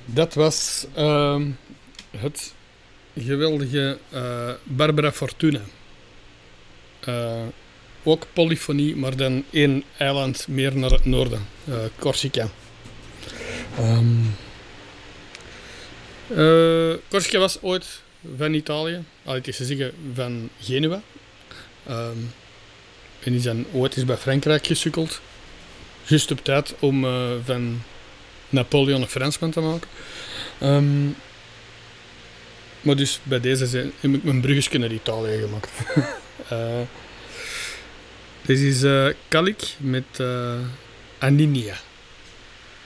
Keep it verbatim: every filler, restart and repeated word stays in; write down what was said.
Dat was uh, het geweldige uh, Barbara Fortuna. Uh, ook polyfonie, maar dan één eiland meer naar het noorden, uh, Corsica. Um, uh, Corsica was ooit van Italië, al het is te zeggen van Genua. Um, en is dan ooit eens bij Frankrijk gesukkeld. Juist op tijd om uh, van Napoleon een Fransman te maken. Um, maar dus bij deze zijn, heb ik mijn bruggetje naar Italië gemaakt. uh, dit is uh, Calic met uh, Aninia.